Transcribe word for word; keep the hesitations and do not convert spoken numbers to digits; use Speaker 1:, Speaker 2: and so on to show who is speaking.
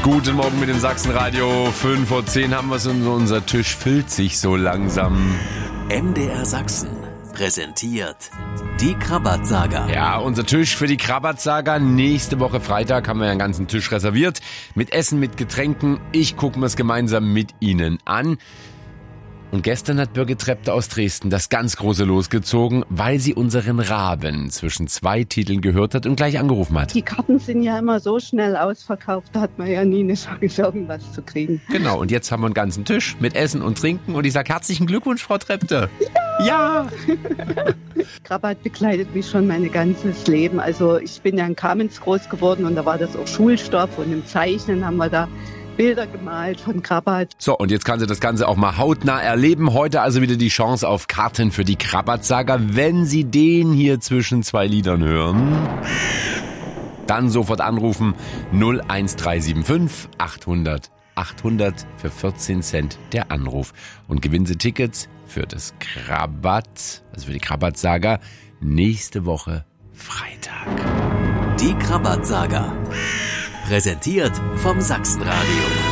Speaker 1: Guten Morgen mit dem Sachsenradio. fünf Uhr zehn haben wir es und unser Tisch füllt sich so langsam.
Speaker 2: M D R Sachsen präsentiert die Krabat-Saga.
Speaker 1: Ja, unser Tisch für die Krabat-Saga. Nächste Woche Freitag haben wir einen ganzen Tisch reserviert. Mit Essen, mit Getränken. Ich gucke mir es gemeinsam mit Ihnen an. Und gestern hat Birgit Trepte aus Dresden das ganz große losgezogen, weil sie unseren Raben zwischen zwei Titeln gehört hat und gleich angerufen hat.
Speaker 3: Die Karten sind ja immer so schnell ausverkauft, da hat man ja nie eine Chance, irgendwas zu kriegen.
Speaker 1: Genau, und jetzt haben wir einen ganzen Tisch mit Essen und Trinken und ich sage herzlichen Glückwunsch, Frau Trepte. Ja! ja.
Speaker 3: Krabat begleitet mich schon mein ganzes Leben. Also ich bin ja in Kamenz groß geworden und da war das auch Schulstoff und im Zeichnen haben wir da Bilder gemalt von Krabat.
Speaker 1: So, und jetzt kann sie das Ganze auch mal hautnah erleben. Heute also wieder die Chance auf Karten für die Krabat-Saga. Wenn Sie den hier zwischen zwei Liedern hören, dann sofort anrufen null eins drei sieben fünf achthundert achthundert für vierzehn Cent der Anruf. Und gewinnen Sie Tickets für das Krabat, also für die Krabat-Saga, nächste Woche Freitag.
Speaker 2: Die Krabat-Saga. Präsentiert vom Sachsenradio.